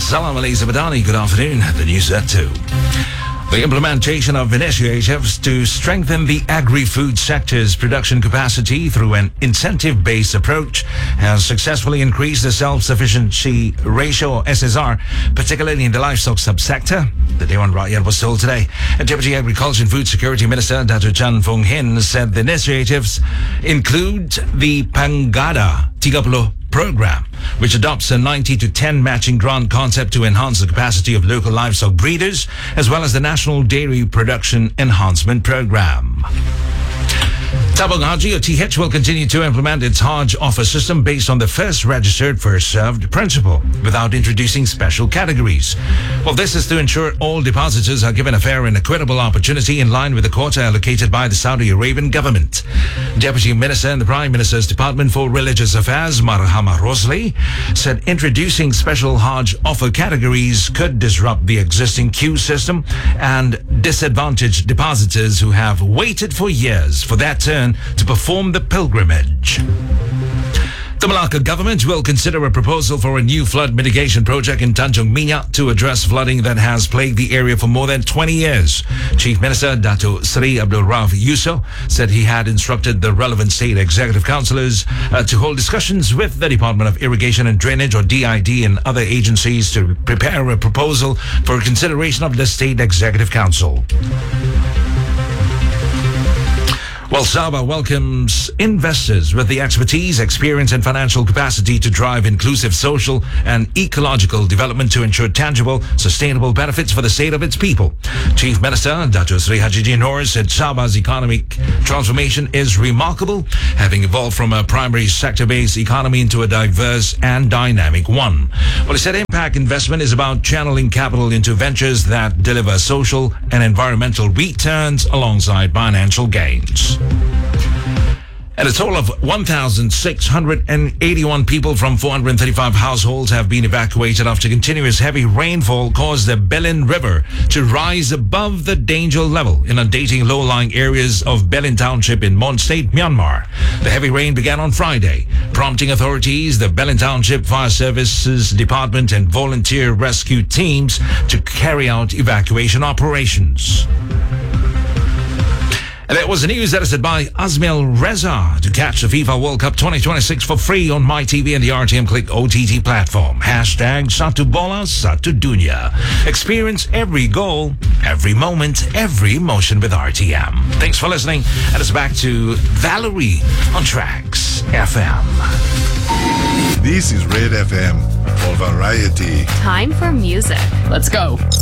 Salam alaikum Badani. Good afternoon. The news at 2. The implementation of initiatives to strengthen the agri-food sector's production capacity through an incentive-based approach has successfully increased the self-sufficiency ratio, SSR, particularly in the livestock subsector. The Dewan Rakyat was told today. Deputy Agriculture and Food Security Minister Dr. Chan Fung Hin said the initiatives include the Pangada Tigaplo program, which adopts a 90 to 10 matching grant concept to enhance the capacity of local livestock breeders, as well as the National Dairy Production Enhancement Program. Tabung Haji, or TH, will continue to implement its Hajj offer system based on the first registered, first served principle, without introducing special categories. Well, this is to ensure all depositors are given a fair and equitable opportunity in line with the quota allocated by the Saudi Arabian government. Deputy Minister in the Prime Minister's Department for Religious Affairs, Marhama Rosli, said introducing special Hajj offer categories could disrupt the existing queue system and disadvantage depositors who have waited for years for their turn to perform the pilgrimage. The Malacca government will consider a proposal for a new flood mitigation project in Tanjung Minyak to address flooding that has plagued the area for more than 20 years. Chief Minister Dato Sri Abdul Rauf Yusof said he had instructed the relevant state executive councillors to hold discussions with the Department of Irrigation and Drainage, or DID, and other agencies to prepare a proposal for consideration of the State Executive Council. Well, Sabah welcomes investors with the expertise, experience, and financial capacity to drive inclusive social and ecological development to ensure tangible, sustainable benefits for the state of its people. Chief Minister Dato Sri Haji Noor said Sabah's economic transformation is remarkable, having evolved from a primary sector-based economy into a diverse and dynamic one. Well, he said impact investment is about channeling capital into ventures that deliver social and environmental returns alongside financial gains. And a total of 1,681 people from 435 households have been evacuated after continuous heavy rainfall caused the Belin River to rise above the danger level, inundating low-lying areas of Belin Township in Mon State, Myanmar. The heavy rain began on Friday, prompting authorities, the Belin Township Fire Services Department, and volunteer rescue teams to carry out evacuation operations. And that was the news edited by Azmil Reza. To catch the FIFA World Cup 2026 for free on MyTV and the RTM Click OTT platform. Hashtag Satu Bola, Satu Dunya. Experience every goal, every moment, every emotion with RTM. Thanks for listening. And it's back to Valerie on Tracks FM. This is Red FM for variety. Time for music. Let's go.